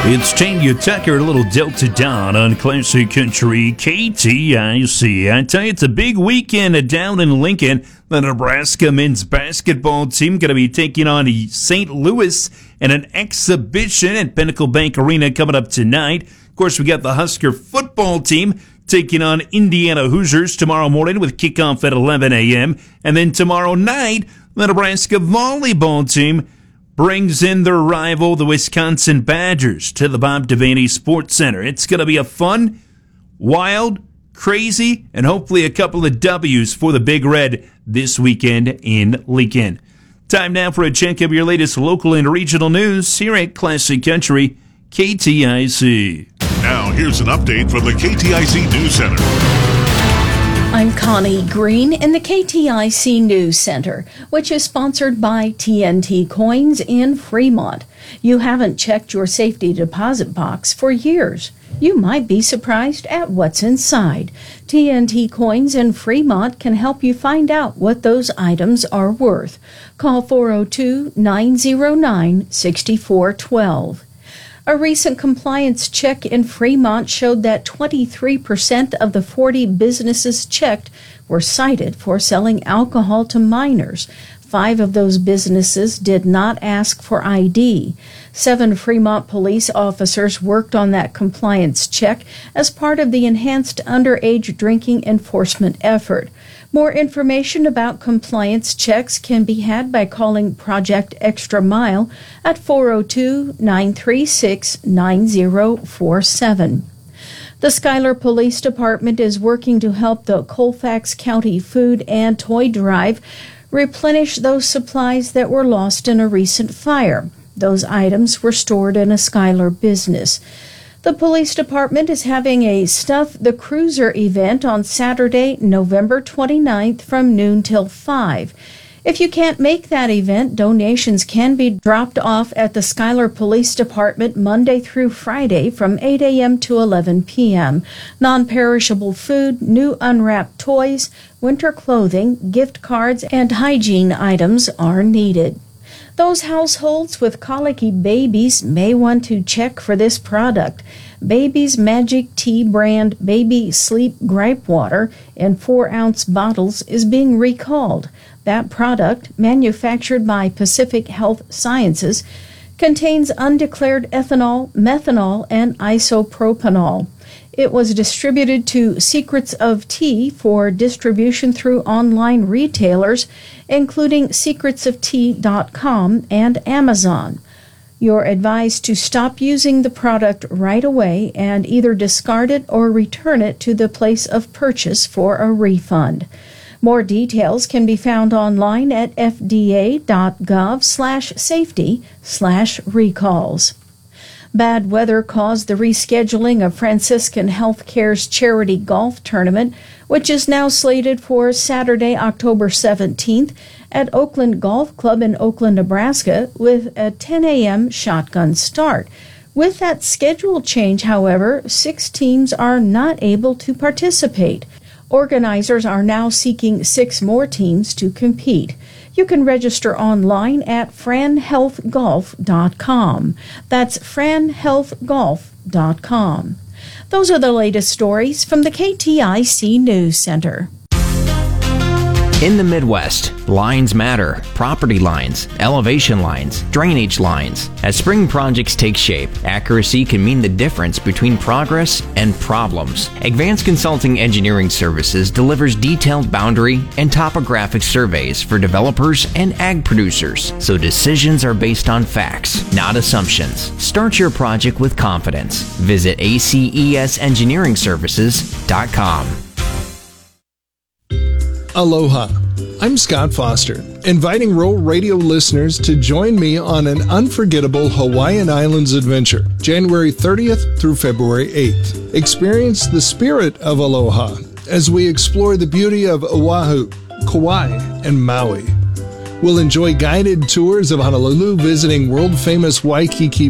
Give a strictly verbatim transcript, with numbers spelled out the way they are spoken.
It's Tanya Tucker, a little Delta Dawn on Classic Country K T I C. I tell you, it's a big weekend down in Lincoln. The Nebraska men's basketball team going to be taking on Saint Louis in an exhibition at Pinnacle Bank Arena coming up tonight. Of course, we got the Husker football team taking on Indiana Hoosiers tomorrow morning with kickoff at eleven a.m. And then tomorrow night, the Nebraska volleyball team brings in their rival, the Wisconsin Badgers, to the Bob Devaney Sports Center. It's going to be a fun, wild, crazy, and hopefully a couple of W's for the Big Red this weekend in Lincoln. Time now for a check of your latest local and regional news here at Classic Country K T I C. Now here's an update from the K T I C News Center. I'm Connie Green in the K T I C News Center, which is sponsored by T N T Coins in Fremont. You haven't checked your safety deposit box for years. You might be surprised at what's inside. T N T Coins in Fremont can help you find out what those items are worth. Call four oh two, nine oh nine, six four one two. A recent compliance check in Fremont showed that twenty-three percent of the forty businesses checked were cited for selling alcohol to minors. Five of those businesses did not ask for I D. Seven Fremont police officers worked on that compliance check as part of the enhanced underage drinking enforcement effort. More information about compliance checks can be had by calling Project Extra Mile at four oh two, nine three six, nine oh four seven. The Schuyler Police Department is working to help the Colfax County Food and Toy Drive replenish those supplies that were lost in a recent fire. Those items were stored in a Schuyler business. The police department is having a Stuff the Cruiser event on Saturday, November twenty-ninth from noon till five. If you can't make that event, donations can be dropped off at the Schuyler Police Department Monday through Friday from eight a.m. to eleven p.m. Non-perishable food, new unwrapped toys, winter clothing, gift cards, and hygiene items are needed. Those households with colicky babies may want to check for this product. Baby's Magic Tea brand Baby Sleep Gripe Water in four-ounce bottles is being recalled. That product, manufactured by Pacific Health Sciences, contains undeclared ethanol, methanol, and isopropanol. It was distributed to Secrets of Tea for distribution through online retailers, including secrets of tea dot com and Amazon. You're advised to stop using the product right away and either discard it or return it to the place of purchase for a refund. More details can be found online at f d a dot gov slash safety slash recalls. Bad weather caused the rescheduling of Franciscan Healthcare's charity golf tournament, which is now slated for Saturday, October seventeenth at Oakland Golf Club in Oakland, Nebraska, with a ten a.m. shotgun start. With that schedule change, however, six teams are not able to participate. Organizers are now seeking six more teams to compete. You can register online at fran health golf dot com. That's fran health golf dot com. Those are the latest stories from the K T I C News Center. In the Midwest, lines matter. Property lines, elevation lines, drainage lines. As spring projects take shape, accuracy can mean the difference between progress and problems. Advanced Consulting Engineering Services delivers detailed boundary and topographic surveys for developers and ag producers, so decisions are based on facts, not assumptions. Start your project with confidence. Visit A C E S engineering services dot com. Aloha. I'm Scott Foster, inviting Rural Radio listeners to join me on an unforgettable Hawaiian Islands adventure, January thirtieth through February eighth. Experience the spirit of aloha as we explore the beauty of Oahu, Kauai, and Maui. We'll enjoy guided tours of Honolulu, visiting world-famous Waikiki